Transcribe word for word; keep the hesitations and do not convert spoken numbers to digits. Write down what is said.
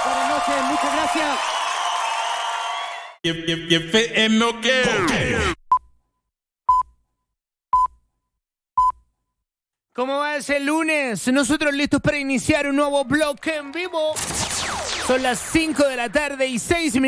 Buenas noches, muchas gracias. Y, y, y F M O K. ¿Cómo va ese lunes? Nosotros listos para iniciar un nuevo bloque en vivo. Son las cinco de la tarde y seis minutos.